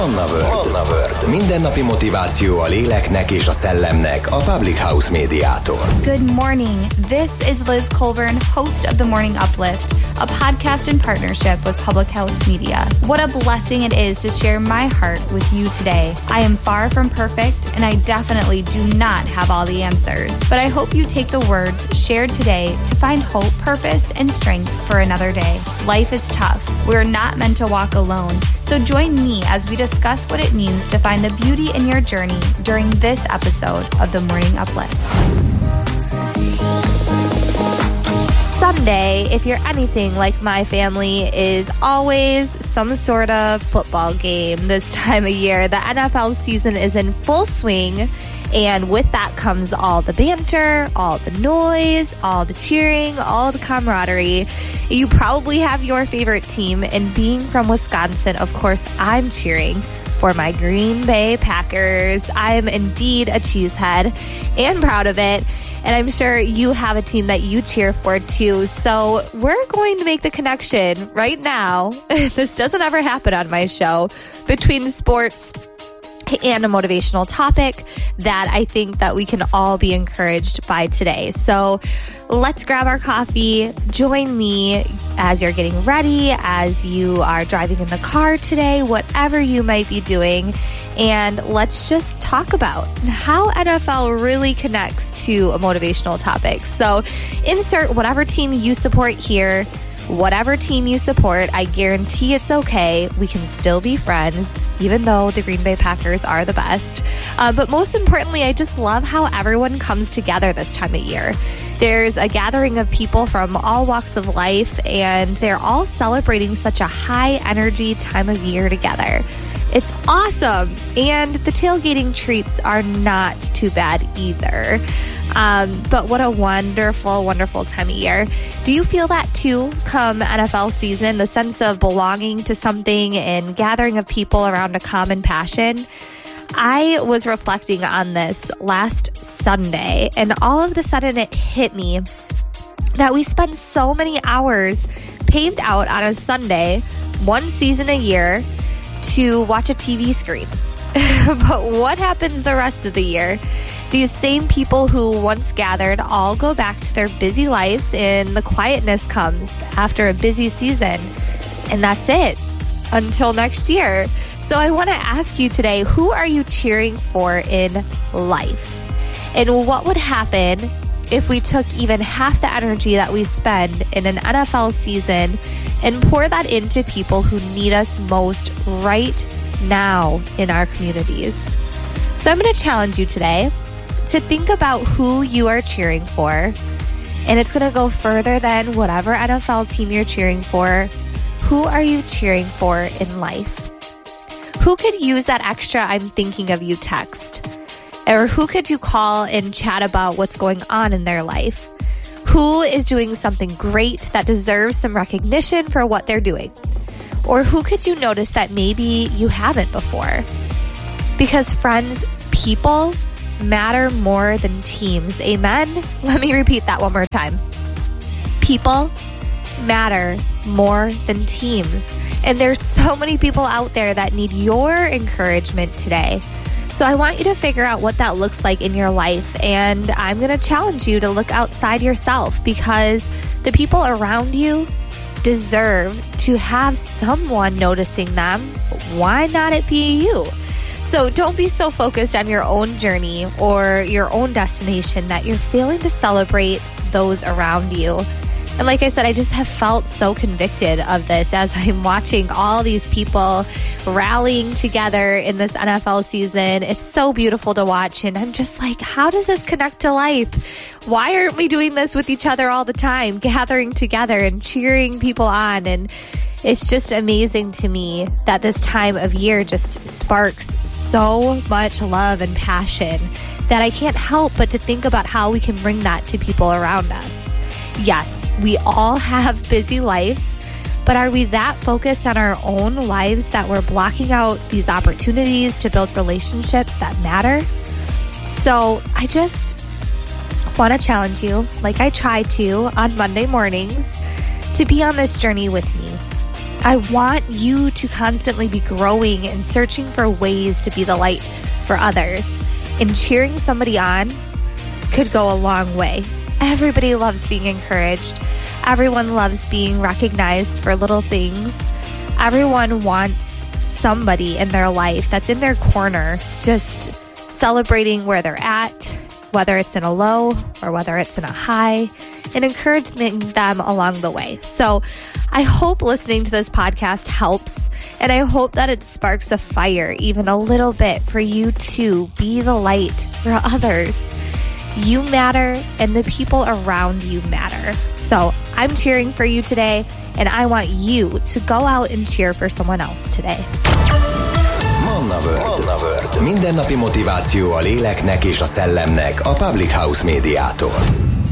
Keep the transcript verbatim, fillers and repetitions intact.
Manna World. Manna World. Mindennapi motiváció a léleknek és a szellemnek a Public House médiától. Good morning. This is Liz Colburn, host of The Morning Uplift, a podcast in partnership with Public House Media. What a blessing it is to share my heart with you today. I am far from perfect, and I definitely do not have all the answers. But I hope you take the words shared today to find hope, purpose, and strength for another day. Life is tough. We're not meant to walk alone. So join me as we discuss what it means to find the beauty in your journey during this episode of The Morning Uplift. Sunday, if you're anything like my family, is always some sort of football game this time of year. The N F L season is in full swing, and with that comes all the banter, all the noise, all the cheering, all the camaraderie. You probably have your favorite team, and being from Wisconsin, of course, I'm cheering for my Green Bay Packers. I am indeed a cheesehead and proud of it. And I'm sure you have a team that you cheer for too. So we're going to make the connection right now. This doesn't ever happen on my show, between sports and a motivational topic that I think that we can all be encouraged by today. So let's grab our coffee. Join me as you're getting ready, as you are driving in the car today, whatever you might be doing. And let's just talk about how N F L really connects to a motivational topic. So insert whatever team you support here. Whatever team you support, I guarantee it's okay. We can still be friends, even though the Green Bay Packers are the best. Uh, but most importantly, I just love how everyone comes together this time of year. There's a gathering of people from all walks of life, and they're all celebrating such a high energy time of year together. It's awesome. And the tailgating treats are not too bad either. Um, but what a wonderful, wonderful time of year. Do you feel that too come N F L season? The sense of belonging to something and gathering of people around a common passion? I was reflecting on this last Sunday, and all of a sudden it hit me that we spend so many hours paved out on a Sunday, one season a year, to watch a T V screen. But what happens the rest of the year? These same people who once gathered all go back to their busy lives, and the quietness comes after a busy season. And that's it until next year. So I want to ask you today, who are you cheering for in life? And what would happen if we took even half the energy that we spend in an N F L season and pour that into people who need us most right now in our communities? So I'm going to challenge you today to think about who you are cheering for. And it's going to go further than whatever N F L team you're cheering for. Who are you cheering for in life? Who could use that extra "I'm thinking of you" text? Or who could you call and chat about what's going on in their life? Who is doing something great that deserves some recognition for what they're doing? Or who could you notice that maybe you haven't before? Because friends, people matter more than teams. Amen? Let me repeat that one more time. People matter more than teams. And there's so many people out there that need your encouragement today. So I want you to figure out what that looks like in your life. And I'm going to challenge you to look outside yourself, because the people around you deserve to have someone noticing them. Why not it be you? So don't be so focused on your own journey or your own destination that you're failing to celebrate those around you. And like I said, I just have felt so convicted of this as I'm watching all these people rallying together in this N F L season. It's so beautiful to watch. And I'm just like, how does this connect to life? Why aren't we doing this with each other all the time, gathering together and cheering people on? And it's just amazing to me that this time of year just sparks so much love and passion that I can't help but to think about how we can bring that to people around us. Yes, we all have busy lives, but are we that focused on our own lives that we're blocking out these opportunities to build relationships that matter? So I just want to challenge you, like I try to on Monday mornings, to be on this journey with me. I want you to constantly be growing and searching for ways to be the light for others. And cheering somebody on could go a long way. Everybody loves being encouraged. Everyone loves being recognized for little things. Everyone wants somebody in their life that's in their corner, just celebrating where they're at, whether it's in a low or whether it's in a high, and encouraging them along the way. So I hope listening to this podcast helps, and I hope that it sparks a fire even a little bit for you to be the light for others. You matter, and the people around you matter. So I'm cheering for you today, and I want you to go out and cheer for someone else today. Manna World. Manna World. Mindennapi motiváció a léleknek és a szellemnek a Public House Médiától.